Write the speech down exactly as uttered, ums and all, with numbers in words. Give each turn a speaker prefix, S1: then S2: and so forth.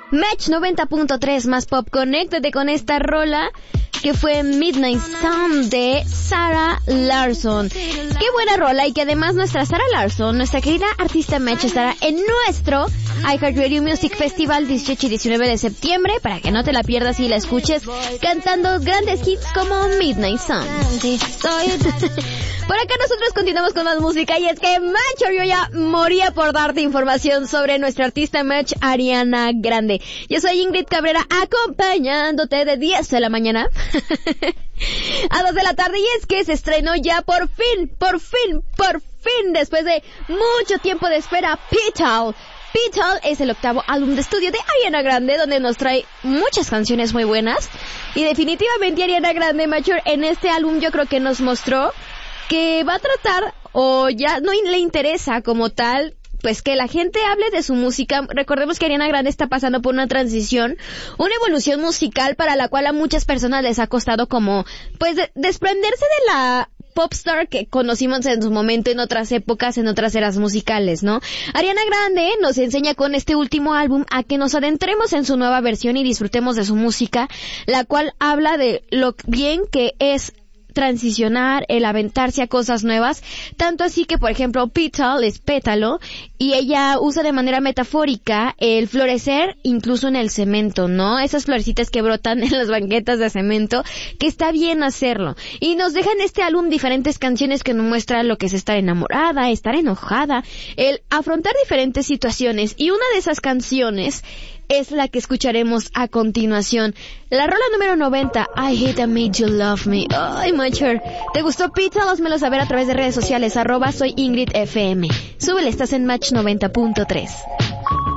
S1: Match noventa punto tres más pop. Conéctate con esta rola que fue Midnight Sun de Sarah Larsson. Qué buena rola, y que además nuestra Sarah Larsson, nuestra querida artista Match, estará en nuestro iHeartRadio Music Festival dieciocho y diecinueve de septiembre, para que no te la pierdas y la escuches cantando grandes hits como Midnight Sun. Por acá nosotros continuamos con más música, y es que Match, yo ya moría por darte información sobre nuestra artista Match, Ariana Grande. Yo soy Ingrid Cabrera, acompañándote de diez de la mañana a dos de la tarde, y es que se estrenó ya por fin, por fin, por fin, después de mucho tiempo de espera, Petal. Petal es el octavo álbum de estudio de Ariana Grande, donde nos trae muchas canciones muy buenas, y definitivamente Ariana Grande, Mature, en este álbum yo creo que nos mostró que va a tratar, o ya no le interesa como tal, pues que la gente hable de su música. Recordemos que Ariana Grande está pasando por una transición, una evolución musical para la cual a muchas personas les ha costado como, pues, de- desprenderse de la popstar que conocimos en su momento, en otras épocas, en otras eras musicales, ¿no? Ariana Grande nos enseña con este último álbum a que nos adentremos en su nueva versión y disfrutemos de su música, la cual habla de lo bien que es transicionar, el aventarse a cosas nuevas, tanto así que, por ejemplo, Petal es pétalo, y ella usa de manera metafórica el florecer incluso en el cemento, ¿no? Esas florecitas que brotan en las banquetas de cemento, que está bien hacerlo. Y nos deja en este álbum diferentes canciones que nos muestran lo que es estar enamorada, estar enojada, el afrontar diferentes situaciones, y una de esas canciones es la que escucharemos a continuación. La rola número noventa, I Hate That Made You Love Me. Ay, Mature, ¿te gustó Pizza? Házmelo saber a través de redes sociales, arroba soy Ingrid F M. Súbele, estás en Match noventa punto tres.